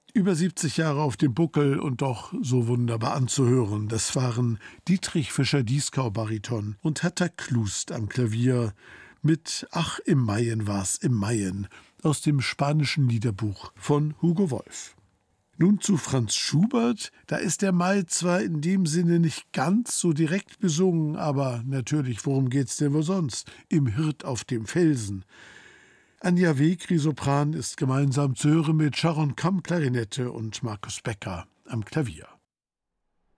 Über 70 Jahre auf dem Buckel und doch so wunderbar anzuhören. Das waren Dietrich Fischer-Dieskau Bariton und Hertha Klust am Klavier mit Ach, im Maien war's im Maien aus dem spanischen Liederbuch von Hugo Wolf. Nun zu Franz Schubert. Da ist der Mai zwar in dem Sinne nicht ganz so direkt besungen, aber natürlich, worum geht's denn wohl sonst? Im Hirt auf dem Felsen. Anja Wegri, Sopran, ist gemeinsam zu hören mit Sharon Kamm, Klarinette und Markus Becker am Klavier.